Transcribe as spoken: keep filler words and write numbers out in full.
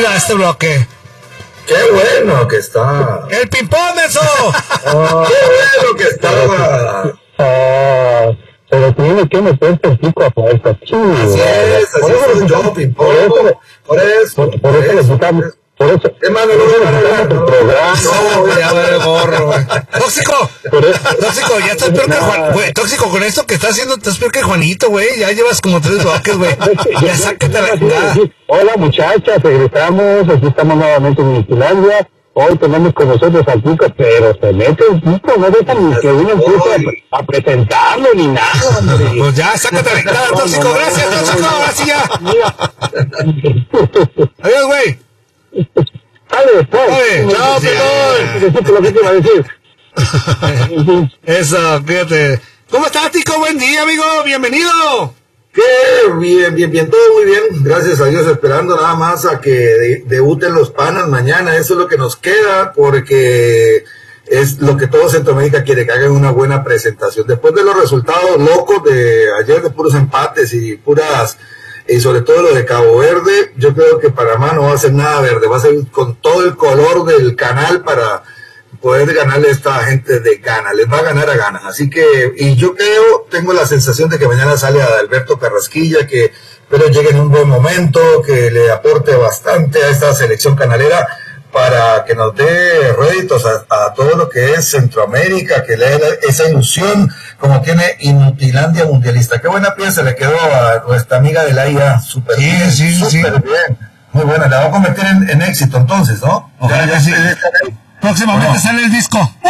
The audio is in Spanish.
bienvenida a este bloque. ¡Qué bueno que está! ¡El ping-pong, eso! Oh, ¡qué bueno que estaba! Oh, pero tiene que meterse el pico a fuerza. Así es, así soy yo, ping-pong. Por eso, por, por, por eso le quitamos. Por eso, ¿qué más no lo voy a ganar? el programa. No, ya ver el gorro, güey. Tóxico, tóxico, ya estás peor que Juan, güey. Tóxico, con esto que estás haciendo, estás peor que Juanito, güey. Ya llevas como tres bloques, güey. Ya sácate la chingada. Hola, muchachas, regresamos. Aquí estamos nuevamente en Mitilandia. Hoy tenemos con nosotros al Pico, pero se mete el Pico, no dejan ni que uno empiece a, a presentarlo ni nada, hombre. Pues ya, sácate la chingada, tóxico. Gracias, tóxico. Ahora sí ya. Adiós, güey. Dale, pues. Oye, chao, Pico. Lo que te iba a decir. Eso, fíjate. ¿Cómo estás, Tico? Buen día, amigo. Bienvenido. ¡Qué bien, bien, bien! Todo muy bien, gracias a Dios, esperando nada más a que de, debuten los panas mañana. Eso es lo que nos queda, porque es lo que todo Centroamérica quiere, que hagan una buena presentación. Después de los resultados locos de ayer, de puros empates y puras, y sobre todo lo de Cabo Verde, yo creo que Panamá no va a hacer nada verde, va a ser con todo el color del canal para poder ganarle a esta gente de gana, les va a ganar a ganas, así que, y yo creo, tengo la sensación de que mañana sale Adalberto Carrasquilla, que espero llegue en un buen momento, que le aporte bastante a esta selección canalera, para que nos dé réditos a, a todo lo que es Centroamérica, que le dé esa ilusión, como tiene Inutilandia mundialista. Qué buena pieza le quedó a nuestra amiga de la I A, súper sí, bien, sí, súper sí. bien, muy buena, la va a convertir en, en éxito entonces, ¿no? Ojalá ya, que sí. ya, Próximamente no. Sale el disco.